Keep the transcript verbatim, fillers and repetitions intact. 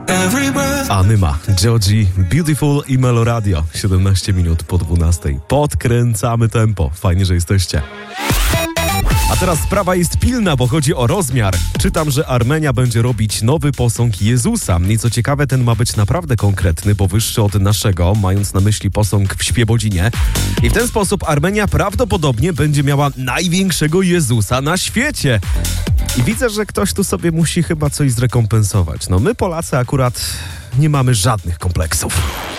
Anyma, Georgie, Beautiful i Meloradio. siedemnaście minut po dwunastej. Podkręcamy tempo. Fajnie, że jesteście. A teraz sprawa jest pilna, bo chodzi o rozmiar. Czytam, że Armenia będzie robić nowy posąg Jezusa. I co ciekawe, ten ma być naprawdę konkretny, bo wyższy od naszego, mając na myśli posąg w Świebodzinie. I w ten sposób Armenia prawdopodobnie będzie miała największego Jezusa na świecie. I widzę, że ktoś tu sobie musi chyba coś zrekompensować. No my Polacy akurat nie mamy żadnych kompleksów.